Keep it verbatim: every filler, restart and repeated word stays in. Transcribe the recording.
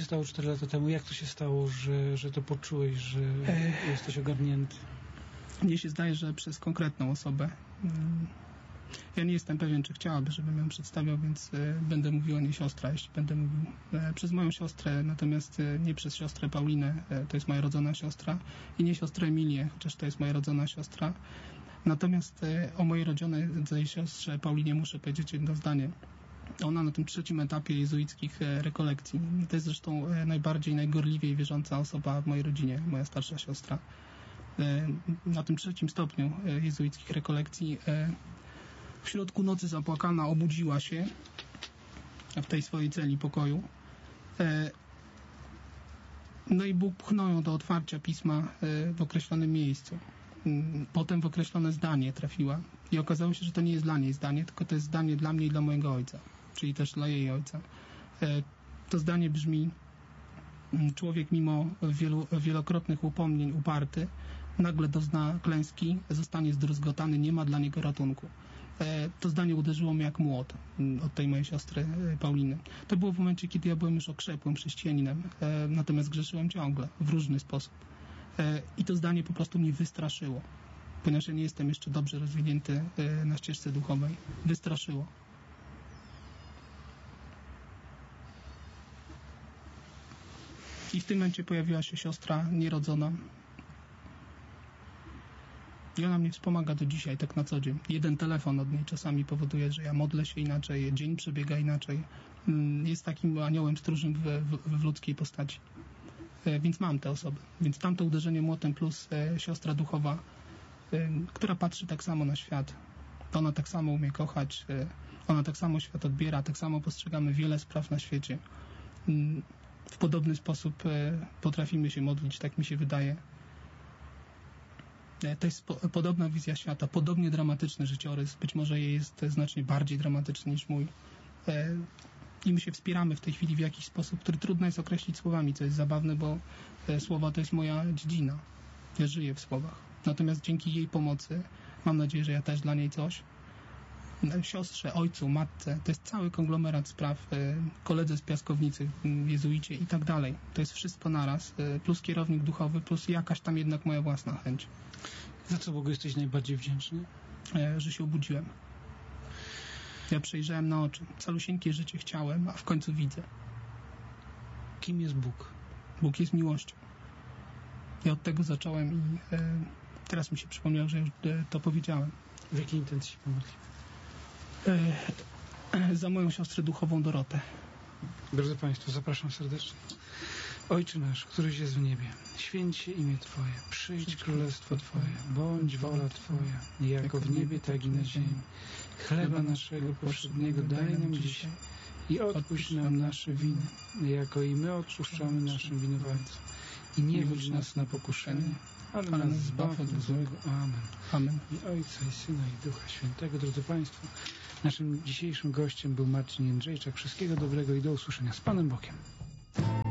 się stało cztery lata temu? Jak to się stało, że, że to poczułeś, że Ech. jesteś ogarnięty? Mnie się zdaje, że przez konkretną osobę. Ja nie jestem pewien, czy chciałaby, żebym ją przedstawiał, więc będę mówił o niej siostra, jeśli będę mówił przez moją siostrę, natomiast nie przez siostrę Paulinę, to jest moja rodzona siostra, i nie siostrę Emilię, chociaż to jest moja rodzona siostra. Natomiast o mojej rodzonej siostrze Paulinie muszę powiedzieć jedno zdanie. Ona na tym trzecim etapie jezuickich rekolekcji, to jest zresztą najbardziej, najgorliwiej wierząca osoba w mojej rodzinie, moja starsza siostra. Na tym trzecim stopniu jezuickich rekolekcji w środku nocy zapłakana obudziła się w tej swojej celi pokoju. No i Bóg pchnął ją do otwarcia pisma w określonym miejscu. Potem w określone zdanie trafiła i okazało się, że to nie jest dla niej zdanie, tylko to jest zdanie dla mnie i dla mojego ojca, czyli też dla jej ojca. To zdanie brzmi: człowiek mimo wielu, wielokrotnych upomnień uparty nagle dozna klęski, zostanie zdruzgotany, nie ma dla niego ratunku. To zdanie uderzyło mnie jak młot od tej mojej siostry Pauliny. To było w momencie, kiedy ja byłem już okrzepłym chrześcijaninem, natomiast grzeszyłem ciągle, w różny sposób. I to zdanie po prostu mnie wystraszyło, ponieważ ja nie jestem jeszcze dobrze rozwinięty na ścieżce duchowej. Wystraszyło. I w tym momencie pojawiła się siostra nierodzona. I ona mnie wspomaga do dzisiaj, tak na co dzień. Jeden telefon od niej czasami powoduje, że ja modlę się inaczej, dzień przebiega inaczej. Jest takim aniołem stróżem w, w, w ludzkiej postaci. Więc mam te osoby. Więc tamto uderzenie młotem plus e, siostra duchowa, e, która patrzy tak samo na świat. Ona tak samo umie kochać, e, ona tak samo świat odbiera, tak samo postrzegamy wiele spraw na świecie. Mm, w podobny sposób e, potrafimy się modlić, tak mi się wydaje. E, to jest po, podobna wizja świata, podobnie dramatyczny życiorys. Być może jej jest znacznie bardziej dramatyczny niż mój. E, I my się wspieramy w tej chwili w jakiś sposób, który trudno jest określić słowami, co jest zabawne, bo e, słowa to jest moja dziedzina. Ja żyję w słowach. Natomiast dzięki jej pomocy, mam nadzieję, że ja też dla niej coś, siostrze, ojcu, matce, to jest cały konglomerat spraw, e, koledze z piaskownicy, jezuicie i tak dalej. To jest wszystko naraz, e, plus kierownik duchowy, plus jakaś tam jednak moja własna chęć. Za co Bogu jesteś najbardziej wdzięczny? E, że się obudziłem. Ja przejrzałem na oczy. Calusieńkie życie chciałem, a w końcu widzę. Kim jest Bóg? Bóg jest miłością. Ja od tego zacząłem i e, teraz mi się przypomniało, że już e, to powiedziałem. W jakiej intencji się pomodlił? E, za moją siostrę duchową Dorotę. Drodzy Państwo, zapraszam serdecznie. Ojcze nasz, któryś jest w niebie, święć się imię Twoje, przyjdź królestwo Twoje, bądź wola Twoja, jako w niebie, tak i na ziemi. Chleba naszego powszedniego daj nam dzisiaj i odpuść nam nasze winy, jako i my odpuszczamy naszym winowajcom. I nie wódź nas na pokuszenie, ale nas zbaw od złego. Amen. Amen. I Ojca, i Syna, i Ducha Świętego. Drodzy Państwo, naszym dzisiejszym gościem był Marcin Jędrzejczak. Wszystkiego dobrego i do usłyszenia. Z Panem Bogiem.